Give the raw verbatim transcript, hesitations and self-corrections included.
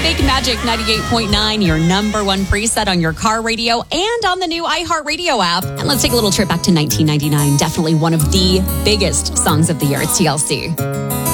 Fake Magic ninety-eight point nine, your number one preset on your car radio and on the new iHeartRadio app. And let's take a little trip back to nineteen ninety-nine. Definitely one of the biggest songs of the year. It's T L C.